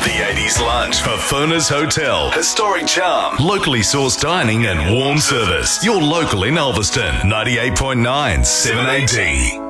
The 80s lunch for Furnace Hotel. Historic charm, locally sourced dining and warm service. Your local in Ulverston. 98.9 7AD.